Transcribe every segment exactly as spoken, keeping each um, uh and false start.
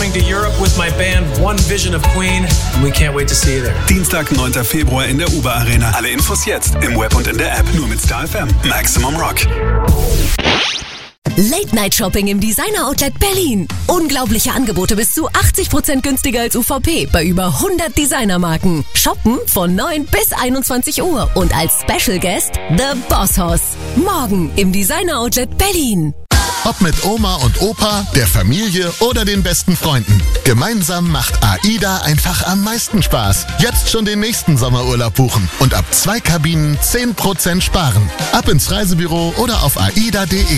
coming to Europe with my band One Vision of Queen. And we can't wait to see you there. Dienstag, neunter Februar in der U B A Arena. Alle Infos jetzt im Web und in der App. Nur mit Star F M. Maximum Rock. Late-Night-Shopping im Designer-Outlet Berlin. Unglaubliche Angebote bis zu achtzig Prozent günstiger als U V P bei über hundert Designermarken. Shoppen von neun bis einundzwanzig Uhr und als Special Guest The Boss Hoss. Morgen im Designer-Outlet Berlin. Ob mit Oma und Opa, der Familie oder den besten Freunden. Gemeinsam macht AIDA einfach am meisten Spaß. Jetzt schon den nächsten Sommerurlaub buchen und ab zwei Kabinen zehn Prozent sparen. Ab ins Reisebüro oder auf aida punkt de.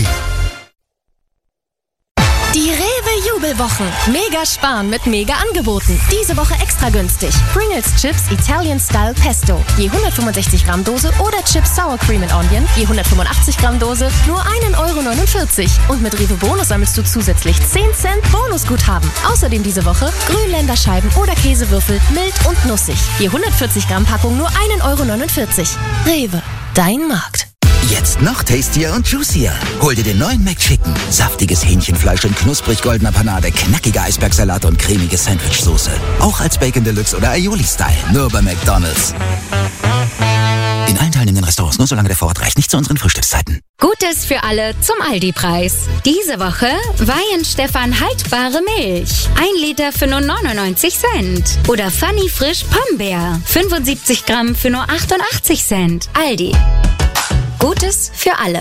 Die Rewe-Jubelwochen. Mega sparen mit Mega-Angeboten. Diese Woche extra günstig. Pringles Chips Italian Style Pesto. Je hundertfünfundsechzig Gramm Dose oder Chips Sour Cream and Onion. Je hundertfünfundachtzig Gramm Dose. Nur ein Euro neunundvierzig. Und mit Rewe Bonus sammelst du zusätzlich zehn Cent Bonusguthaben. Außerdem diese Woche Grünländerscheiben oder Käsewürfel. Mild und nussig. Je hundertvierzig Gramm Packung nur ein Euro neunundvierzig. Rewe. Dein Markt. Jetzt noch tastier und juicier. Hol dir den neuen McChicken. Saftiges Hähnchenfleisch in knusprig goldener Panade, knackiger Eisbergsalat und cremige Sandwichsoße. Auch als Bacon Deluxe oder Aioli-Style. Nur bei McDonald's. In allen teilnehmenden Restaurants, nur solange der Vorrat reicht. Nicht zu unseren Frühstückszeiten. Gutes für alle zum Aldi-Preis. Diese Woche Weihenstephan haltbare Milch. Ein Liter für nur neunundneunzig Cent. Oder Funny Frisch Pombeer. fünfundsiebzig Gramm für nur achtundachtzig Cent. Aldi. Gutes für alle.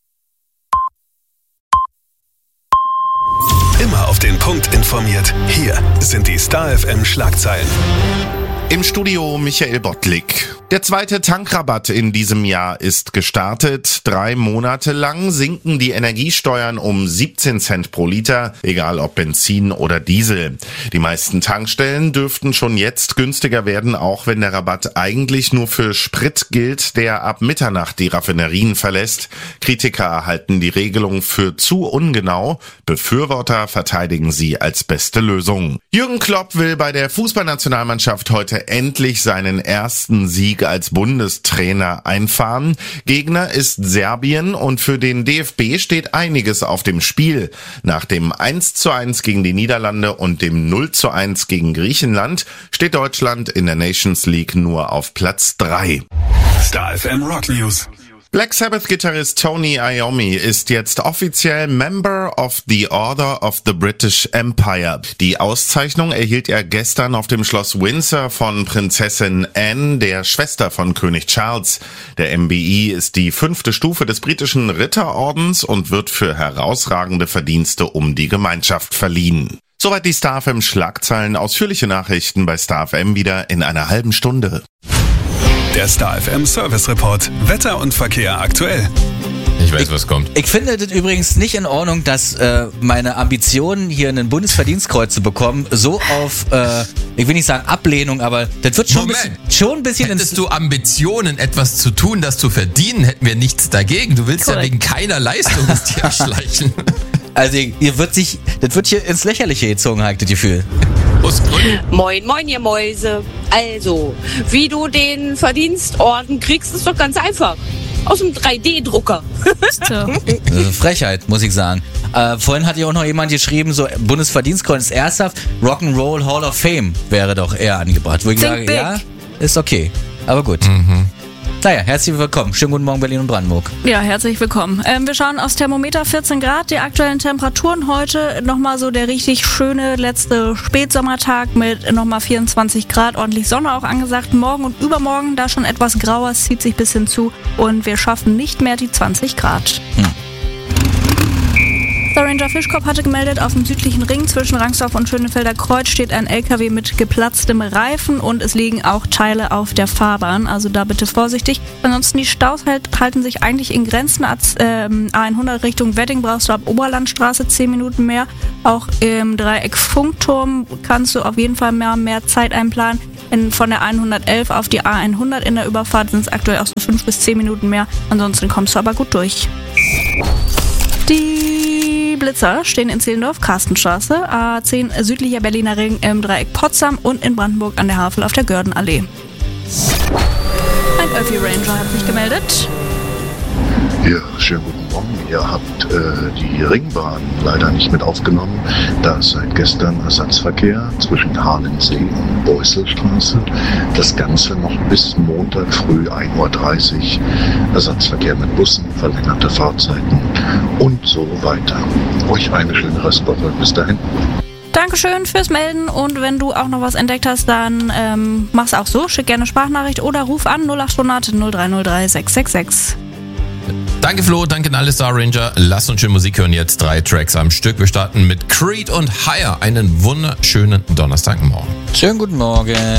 Immer auf den Punkt informiert. Hier sind die Star F M Schlagzeilen. Im Studio Michael Bottlik. Der zweite Tankrabatt in diesem Jahr ist gestartet. Drei Monate lang sinken die Energiesteuern um siebzehn Cent pro Liter, egal ob Benzin oder Diesel. Die meisten Tankstellen dürften schon jetzt günstiger werden, auch wenn der Rabatt eigentlich nur für Sprit gilt, der ab Mitternacht die Raffinerien verlässt. Kritiker halten die Regelung für zu ungenau. Befürworter verteidigen sie als beste Lösung. Jürgen Klopp will bei der Fußballnationalmannschaft heute endlich seinen ersten Sieg als Bundestrainer einfahren. Gegner ist Serbien und für den D F B steht einiges auf dem Spiel. Nach dem eins zu eins gegen die Niederlande und dem null zu eins gegen Griechenland steht Deutschland in der Nations League nur auf Platz drei. Star F M Rock News. Black Sabbath-Gitarrist Tony Iommi ist jetzt offiziell Member of the Order of the British Empire. Die Auszeichnung erhielt er gestern auf dem Schloss Windsor von Prinzessin Anne, der Schwester von König Charles. Der M B I ist die fünfte Stufe des britischen Ritterordens und wird für herausragende Verdienste um die Gemeinschaft verliehen. Soweit die Star F M Schlagzeilen. Ausführliche Nachrichten bei Star F M wieder in einer halben Stunde. Der Star F M Service Report. Wetter und Verkehr aktuell. Ich weiß, ich, was kommt. Ich finde das übrigens nicht in Ordnung, dass äh, meine Ambitionen, hier einen Bundesverdienstkreuz zu bekommen, so auf, äh, ich will nicht sagen Ablehnung, aber das wird schon, ein bisschen, schon ein bisschen... Hättest du Ambitionen, etwas zu tun, das zu verdienen, hätten wir nichts dagegen. Du willst cool. ja wegen keiner Leistung das dir erschleichen. Also ihr wird sich, das wird hier ins Lächerliche gezogen, habe ich das Gefühl. Moin, moin, ihr Mäuse. Also, wie du den Verdienstorden kriegst, ist doch ganz einfach. Aus dem drei D Drucker. Also Frechheit, muss ich sagen. Äh, vorhin hat ja auch noch jemand geschrieben, so Bundesverdienstkreuz ernsthaft, Rock'n'Roll Hall of Fame wäre doch eher angebracht. Wo ich Think sage, big. ja, ist okay. Aber gut. Mhm. Naja, herzlich willkommen. Schönen guten Morgen, Berlin und Brandenburg. Ja, herzlich willkommen. Ähm, wir schauen aufs Thermometer, vierzehn Grad, die aktuellen Temperaturen heute. Nochmal so der richtig schöne letzte Spätsommertag mit nochmal vierundzwanzig Grad, ordentlich Sonne auch angesagt. Morgen und übermorgen da schon etwas grauer, es zieht sich ein bisschen zu und wir schaffen nicht mehr die zwanzig Grad. Hm. Der Ranger Fischkopf hatte gemeldet, auf dem südlichen Ring zwischen Rangsdorf und Schönefelder Kreuz steht ein L K W mit geplatztem Reifen und es liegen auch Teile auf der Fahrbahn, also da bitte vorsichtig. Ansonsten die Staus halt, halten sich eigentlich in Grenzen. Als ähm, A hundert Richtung Wedding brauchst du ab Oberlandstraße zehn Minuten mehr. Auch im Dreieck Funkturm kannst du auf jeden Fall mehr, mehr Zeit einplanen. In, von der hundertelf auf die A hundert in der Überfahrt sind es aktuell auch so fünf bis zehn Minuten mehr. Ansonsten kommst du aber gut durch. Die Blitzer stehen in Zehlendorf, Karstenstraße, A zehn südlicher Berliner Ring im Dreieck Potsdam und in Brandenburg an der Havel auf der Gördenallee. Ein Öffi Ranger hat sich gemeldet. Ja, schönen guten Morgen. Ihr habt äh, die Ringbahn leider nicht mit aufgenommen. Da ist seit gestern Ersatzverkehr zwischen Halensee und Beusselstraße. Das Ganze noch bis Montag früh ein Uhr dreißig. Ersatzverkehr mit Bussen, verlängerte Fahrzeiten und so weiter. Euch eine schöne Restwoche. Bis dahin. Dankeschön fürs Melden und wenn du auch noch was entdeckt hast, dann ähm, mach's auch so. Schick gerne Sprachnachricht oder ruf an null acht hundert null drei null drei sechs sechs sechs. Danke Flo, danke an alle Star Ranger. Lasst uns schön Musik hören, jetzt drei Tracks am Stück. Wir starten mit Creed und Higher. Einen wunderschönen Donnerstagmorgen. Schönen guten Morgen.